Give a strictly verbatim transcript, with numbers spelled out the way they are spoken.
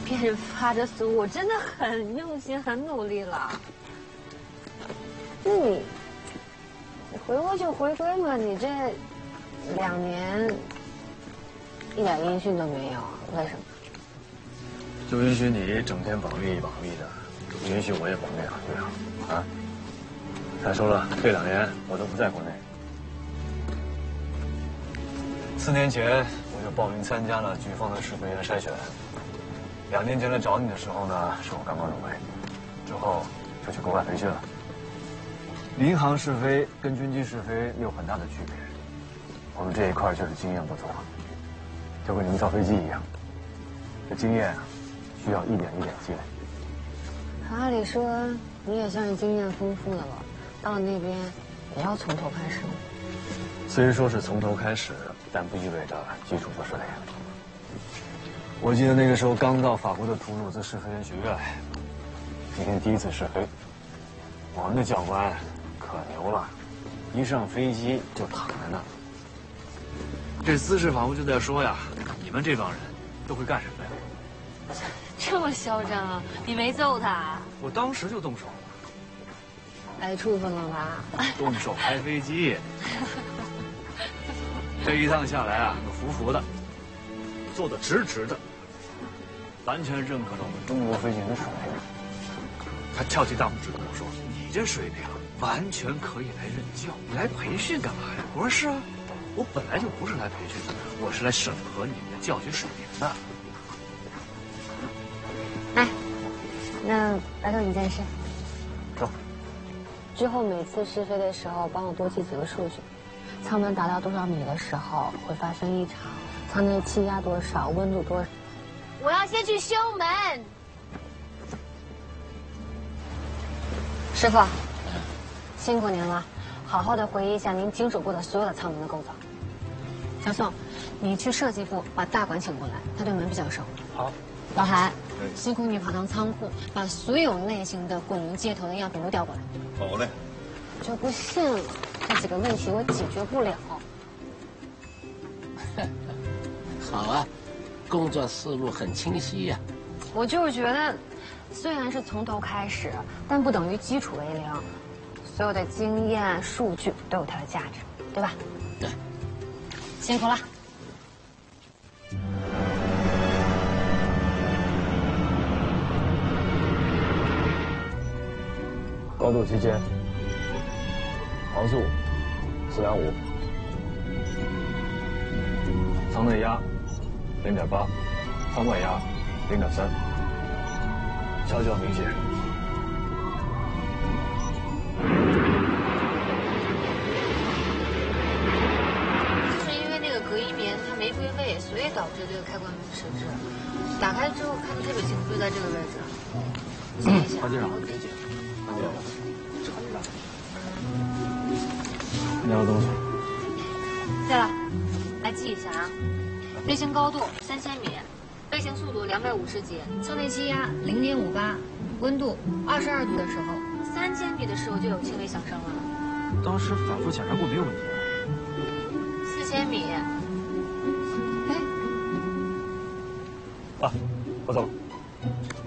遍发着酥，我真的很用心、很努力了。那你，你回归就回归嘛，你这两年一点音讯都没有，为什么？ 就允许你整天绑律一绑律的，就不允许我也绑律两律啊！啊！再说了，这两年我都不在国内。四年前我就报名参加了局方的试飞员筛选。两年前来找你的时候呢，是我刚刚入围，之后就去国外培训了。民航试飞跟军机试飞有很大的区别，我们这一块就是经验不足，就跟你们造飞机一样，这经验啊，需要一点一点积累。 按理说你也算是经验丰富的了，到了那边也要从头开始吗？ 虽说是从头开始，但不意味着基础不熟练。我记得那个时候刚到法国的图鲁兹试飞员学院，那天第一次试飞，我们的教官可牛了，一上飞机就躺在那儿。这姿势仿佛就在说呀：“你们这帮人都会干什么呀？” 这么嚣张啊！你没揍他？ 我当时就动手了。 挨处分了吧？ 动手开飞机。这一趟下来啊，我服服的，坐得直直的，完全认可了我们中国飞行员的水平。他翘起大拇指跟我说：“你这水平完全可以来任教，你来培训干嘛呀？”我说：“是啊，我本来就不是来培训的，我是来审核你们的教学水平的。” 哎，那拜托你件事。 说。 之后每次试飞的时候，帮我多记几个数据。舱门达到多少米的时候会发生异常？舱内气压多少？温度多少？我要先去修门。师傅，辛苦您了，好好的回忆一下您经手过的所有的舱门的构造。小宋，你去设计部把大管请过来，他对门比较熟。 好。 老韩，辛苦你跑趟仓库，把所有类型的滚轮接头的样品都调过来。 好嘞。 就不信了，这几个问题我解决不了。 好啊，工作思路很清晰呀。 我就是觉得，虽然是从头开始，但不等于基础为零。所有的经验、数据都有它的价值，对吧？ 对。 辛苦了。 高度区间。航速四两五，舱内压零点八，舱外压零点三，调校明显。 就是因为那个隔音棉它没归位，所以导致这个开关没设置。打开之后看得特别清楚，就在这个位置。 嗯，潘机长，理解。潘机长，这很大。你要东西。 对了，来记一下啊，飞行高度三千米，飞行速度两百五十节，舱内气压零点五八，温度二十二度的时候，三千米的时候就有轻微响声了。 当时反复检查过，没有问题。 四千米。哎， 啊，我走了。